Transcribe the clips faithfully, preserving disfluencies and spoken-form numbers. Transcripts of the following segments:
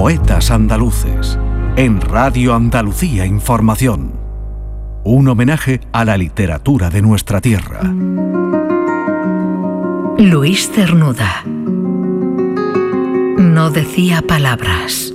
Poetas andaluces, en Radio Andalucía Información. Un homenaje a la literatura de nuestra tierra. Luis Cernuda. No decía palabras.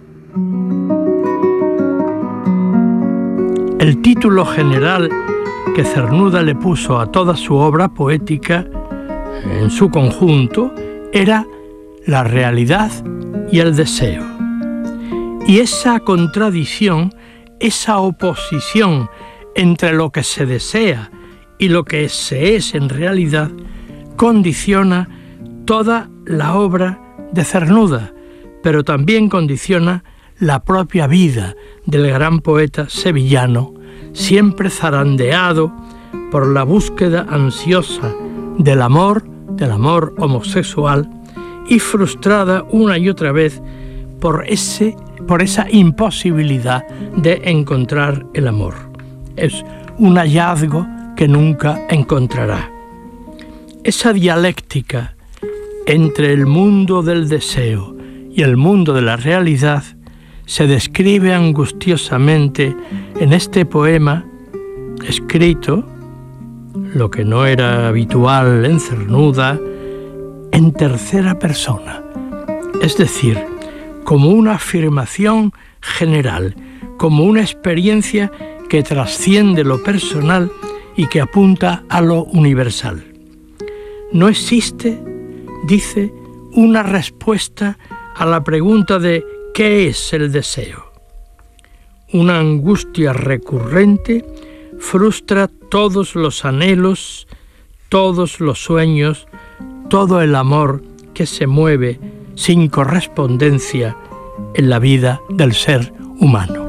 El título general que Cernuda le puso a toda su obra poética, en su conjunto, era La realidad y el deseo. Y esa contradicción, esa oposición entre lo que se desea y lo que se es en realidad, condiciona toda la obra de Cernuda, pero también condiciona la propia vida del gran poeta sevillano, siempre zarandeado por la búsqueda ansiosa del amor, del amor homosexual, y frustrada una y otra vez por, ese, por esa imposibilidad de encontrar el amor. Es un hallazgo que nunca encontrará. Esa dialéctica entre el mundo del deseo y el mundo de la realidad se describe angustiosamente en este poema escrito, lo que no era habitual en Cernuda, en tercera persona, es decir, como una afirmación general, como una experiencia que trasciende lo personal y que apunta a lo universal. No existe, dice, una respuesta a la pregunta de ¿qué es el deseo? Una angustia recurrente frustra todos los anhelos, todos los sueños, todo el amor que se mueve sin correspondencia en la vida del ser humano.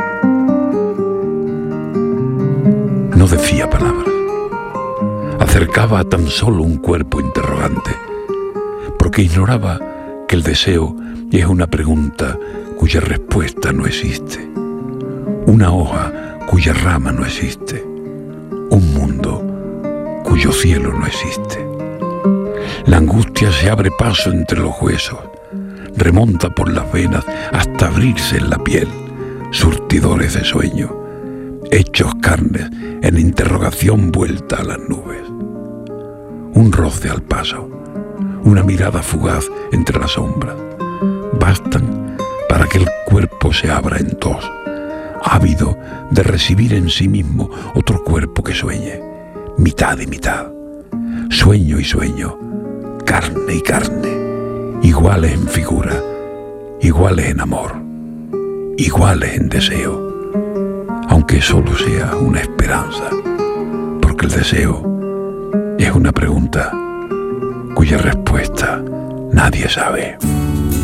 No decía palabras. Acercaba tan solo un cuerpo interrogante, porque ignoraba que el deseo es una pregunta cuya respuesta no existe, una hoja cuya rama no existe, un mundo cuyo cielo no existe. La angustia se abre paso entre los huesos, remonta por las venas hasta abrirse en la piel, surtidores de sueño, hechos carnes en interrogación vuelta a las nubes. Un roce al paso, una mirada fugaz entre las sombras, bastan para que el cuerpo se abra en dos, ávido de recibir en sí mismo otro cuerpo que sueñe, mitad y mitad, sueño y sueño, carne y carne, iguales en figura, iguales en amor, iguales en deseo, aunque solo sea una esperanza, porque el deseo es una pregunta cuya respuesta nadie sabe.